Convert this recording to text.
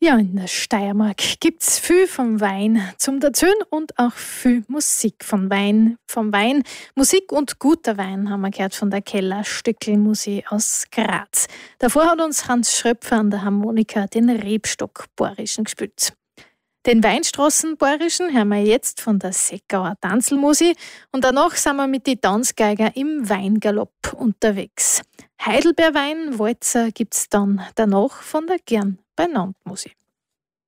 Ja, in der Steiermark gibt's viel vom Wein zum Dazöhn und auch viel Musik vom Wein. Musik und guter Wein haben wir gehört von der Keller Stückelmusik aus Graz. Davor hat uns Hans Schröpfer an der Harmonika den Rebstock-Bohrischen gespielt. Den Weinstraßen-Bohrischen hören wir jetzt von der Seckauer Tanzelmusik und danach sind wir mit den Tanzgeiger im Weingalopp unterwegs. Heidelbeerwein, Walzer gibt's dann danach von der Gern bei Nantes Musik.